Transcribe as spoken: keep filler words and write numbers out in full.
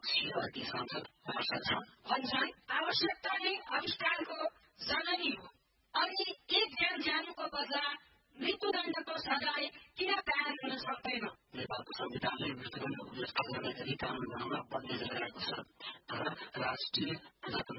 श्रीमती सांसद वर्षा भन्छन् आवश्यकता नै आविष्कारको जननी हो। अनि एक ज्यान ज्यानको बदला मृत्युदण्डको सजाय किन कायम हुन सक्दैन? नेपालको संविधानले मृत्युदण्ड यस्ता गर्ने गरी कानून बनाउन बन्दी गरिरहेको छ। तर राष्ट्रिय